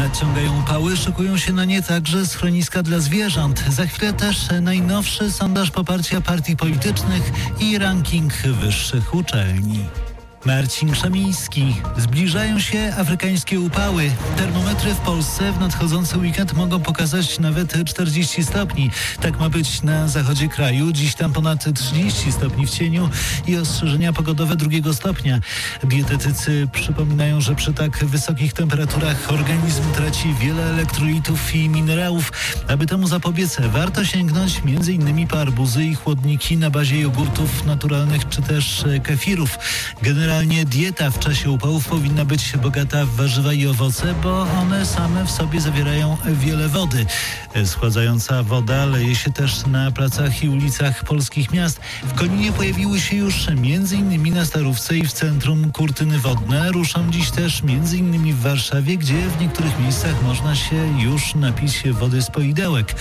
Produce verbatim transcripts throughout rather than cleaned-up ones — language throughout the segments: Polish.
Nadciągają upały, szykują się na nie także schroniska dla zwierząt. Za chwilę też najnowszy sondaż poparcia partii politycznych i ranking wyższych uczelni. Marcin Krzemiński. Zbliżają się afrykańskie upały. Termometry w Polsce w nadchodzący weekend mogą pokazać nawet czterdzieści stopni. Tak ma być na zachodzie kraju. Dziś tam ponad trzydzieści stopni w cieniu i ostrzeżenia pogodowe drugiego stopnia. Dietetycy przypominają, że przy tak wysokich temperaturach organizm traci wiele elektrolitów i minerałów. Aby temu zapobiec, warto sięgnąć m.in. po arbuzy i chłodniki na bazie jogurtów naturalnych czy też kefirów. Generalnie Generalnie dieta w czasie upałów powinna być bogata w warzywa i owoce, bo one same w sobie zawierają wiele wody. Schładzająca woda leje się też na placach i ulicach polskich miast. W Koninie pojawiły się już m.in. na Starówce i w centrum kurtyny wodne. Ruszą dziś też m.in. w Warszawie, gdzie w niektórych miejscach można się już napić wody z poidełek.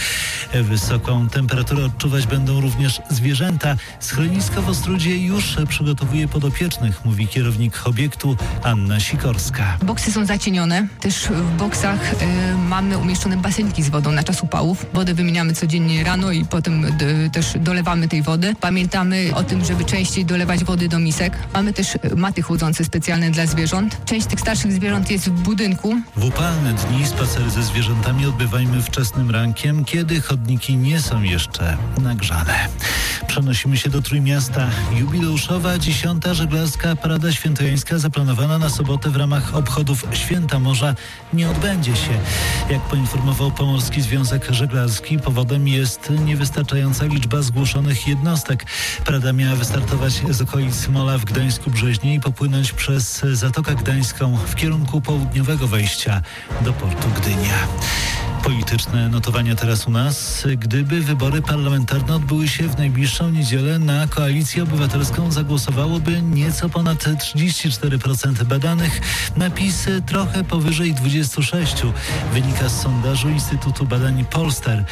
Wysoką temperaturę odczuwać będą również zwierzęta. Schronisko w Ostródzie już przygotowuje podopiecznych, mówi kierownik obiektu Anna Sikorska. Boksy są zacienione. Też w boksach y, mamy umieszczone basenki z wodą na czas upałów. Wodę wymieniamy codziennie rano i potem d, też dolewamy tej wody. Pamiętamy o tym, żeby częściej dolewać wody do misek. Mamy też maty chłodzące specjalne dla zwierząt. Część tych starszych zwierząt jest w budynku. W upalne dni spacery ze zwierzętami odbywajmy wczesnym rankiem, kiedy chodniki nie są jeszcze nagrzane. Przenosimy się do Trójmiasta. Jubileuszowa dziesiąta żeglarska Parada Świętojańska zaplanowana na sobotę w ramach obchodów Święta Morza nie odbędzie się. Jak poinformował Pomorski Związek Żeglarski, powodem jest niewystarczająca liczba zgłoszonych jednostek. Parada miała wystartować z okolic Mola w Gdańsku-Brzeźnie i popłynąć przez Zatokę Gdańską w kierunku południowego wejścia do portu Gdynia. Polityczne notowania teraz u nas. Gdyby wybory parlamentarne odbyły się w najbliższą niedzielę, na Koalicję Obywatelską zagłosowałoby nieco ponad trzydzieści cztery procent badanych, na PiS trochę powyżej dwadzieścia sześć procent. Wynika z sondażu Instytutu Badań Polstar.